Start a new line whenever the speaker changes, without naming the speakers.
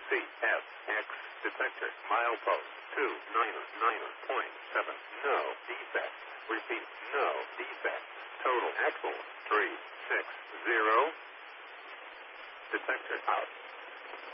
CFX detector. Milepost 299.7. No defect. Repeat, no defect. Total axle 360. Detector out.